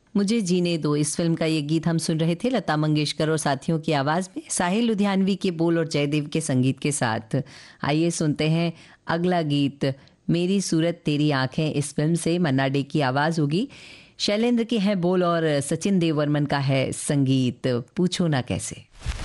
मुझे जीने दो, इस फिल्म का ये गीत हम सुन रहे थे लता मंगेशकर और साथियों की आवाज़ में, साहिल लुधियानवी के बोल और जयदेव के संगीत के साथ। आइए सुनते हैं अगला गीत, मेरी सूरत तेरी आंखें। इस फिल्म से मन्ना डे की आवाज़ होगी, शैलेंद्र के हैं बोल और सचिन देव वर्मन का है संगीत। पूछो ना कैसे।